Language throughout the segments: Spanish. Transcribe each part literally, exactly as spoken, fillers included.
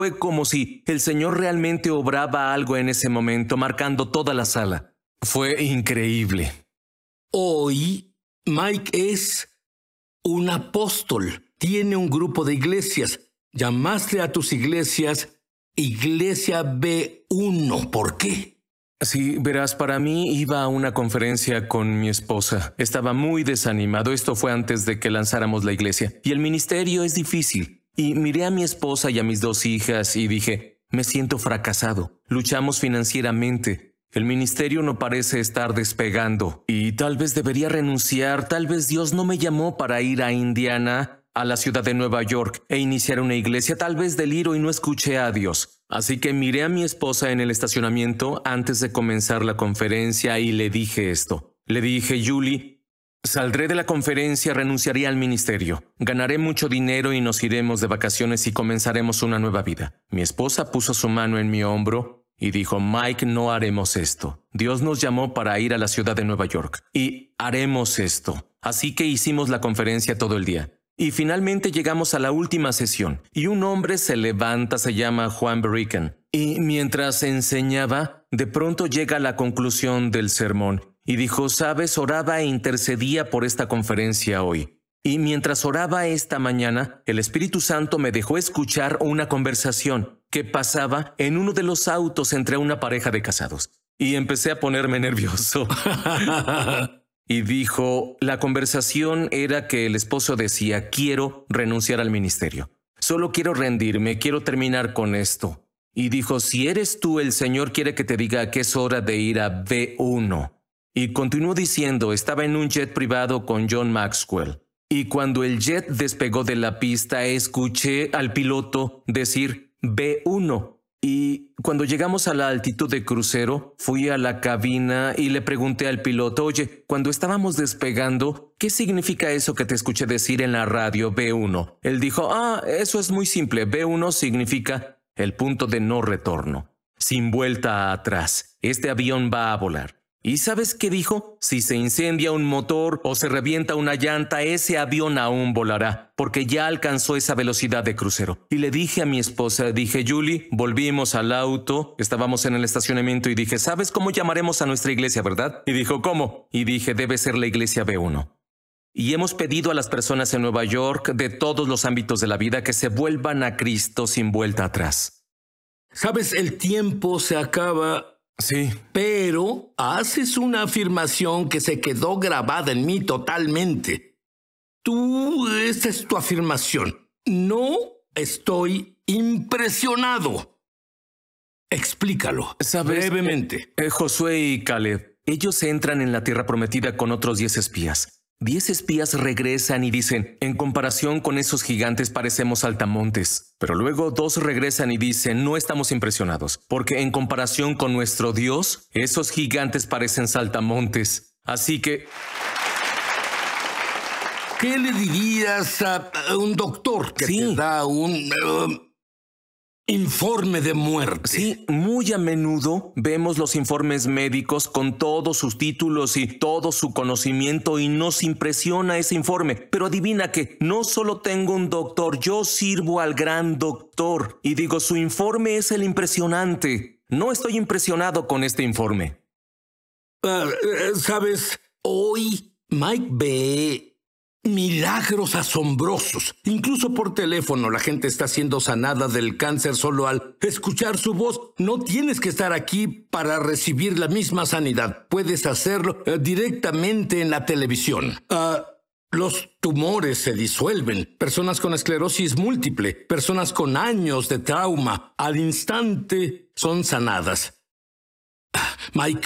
Fue como si el Señor realmente obraba algo en ese momento, marcando toda la sala. Fue increíble. Hoy, Mike es un apóstol. Tiene un grupo de iglesias. Llamaste a tus iglesias Iglesia B uno. ¿Por qué? Sí, verás, para mí iba a una conferencia con mi esposa. Estaba muy desanimado. Esto fue antes de que lanzáramos la iglesia. Y el ministerio es difícil. Y miré a mi esposa y a mis dos hijas y dije, me siento fracasado. Luchamos financieramente. El ministerio no parece estar despegando. Y tal vez debería renunciar. Tal vez Dios no me llamó para ir a Indiana, a la ciudad de Nueva York, e iniciar una iglesia. Tal vez deliro y no escuché a Dios. Así que miré a mi esposa en el estacionamiento antes de comenzar la conferencia y le dije esto. Le dije, Julie, saldré de la conferencia, renunciaré al ministerio. Ganaré mucho dinero y nos iremos de vacaciones y comenzaremos una nueva vida. Mi esposa puso su mano en mi hombro y dijo, Mike, no haremos esto. Dios nos llamó para ir a la ciudad de Nueva York y haremos esto. Así que hicimos la conferencia todo el día. Y finalmente llegamos a la última sesión y un hombre se levanta, se llama Juan Berican. Y mientras enseñaba, de pronto llega a la conclusión del sermón y dijo, sabes, oraba e intercedía por esta conferencia hoy. Y mientras oraba esta mañana, el Espíritu Santo me dejó escuchar una conversación que pasaba en uno de los autos entre una pareja de casados. Y empecé a ponerme nervioso. Y dijo, la conversación era que el esposo decía, quiero renunciar al ministerio. Solo quiero rendirme, quiero terminar con esto. Y dijo, si eres tú, el Señor quiere que te diga que es hora de ir a B uno. Y continuó diciendo, estaba en un jet privado con John Maxwell. Y cuando el jet despegó de la pista, escuché al piloto decir B uno. Y cuando llegamos a la altitud de crucero, fui a la cabina y le pregunté al piloto, oye, cuando estábamos despegando, ¿qué significa eso que te escuché decir en la radio B uno? Él dijo, ah, eso es muy simple. B uno significa el punto de no retorno. Sin vuelta atrás. Este avión va a volar. ¿Y sabes qué dijo? Si se incendia un motor o se revienta una llanta, ese avión aún volará, porque ya alcanzó esa velocidad de crucero. Y le dije a mi esposa, dije, Julie, volvimos al auto, estábamos en el estacionamiento y dije, ¿sabes cómo llamaremos a nuestra iglesia, verdad? Y dijo, ¿cómo? Y dije, debe ser la iglesia B uno. Y hemos pedido a las personas en Nueva York, de todos los ámbitos de la vida, que se vuelvan a Cristo sin vuelta atrás. ¿Sabes? El tiempo se acaba. Sí. Pero haces una afirmación que se quedó grabada en mí totalmente. Tú, esta es tu afirmación. No estoy impresionado. Explícalo. ¿Sabes? Brevemente. Eh, Josué y Caleb, ellos entran en la tierra prometida con otros diez espías. Diez espías regresan y dicen, en comparación con esos gigantes parecemos saltamontes. Pero luego dos regresan y dicen, no estamos impresionados, porque en comparación con nuestro Dios, esos gigantes parecen saltamontes. Así que... ¿Qué le dirías a, a un doctor que sí. te da un... Uh, informe de muerte? Sí, muy a menudo vemos los informes médicos con todos sus títulos y todo su conocimiento y nos impresiona ese informe. Pero adivina que no solo tengo un doctor, yo sirvo al gran doctor. Y digo, su informe es el impresionante. No estoy impresionado con este informe. Uh, ¿Sabes? Hoy Mike ve milagros asombrosos. Incluso por teléfono la gente está siendo sanada del cáncer solo al escuchar su voz. No tienes que estar aquí para recibir la misma sanidad. Puedes hacerlo uh, directamente en la televisión. Uh, los tumores se disuelven. Personas con esclerosis múltiple, personas con años de trauma, al instante son sanadas. Uh, Mike,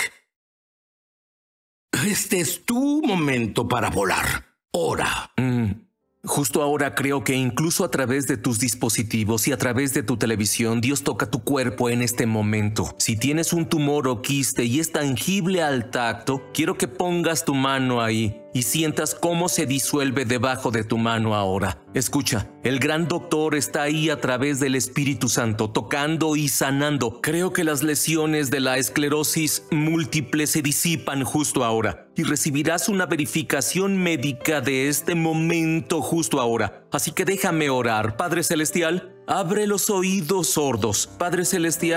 este es tu momento para volar. Ahora. Mm, justo ahora creo que incluso a través de tus dispositivos y a través de tu televisión, Dios toca tu cuerpo en este momento. Si tienes un tumor o quiste y es tangible al tacto, quiero que pongas tu mano ahí y sientas cómo se disuelve debajo de tu mano ahora. Escucha, el gran doctor está ahí a través del Espíritu Santo, tocando y sanando. Creo que las lesiones de la esclerosis múltiple se disipan justo ahora y recibirás una verificación médica de este momento justo ahora. Así que déjame orar. Padre Celestial, Abre los oídos sordos, Padre Celestial.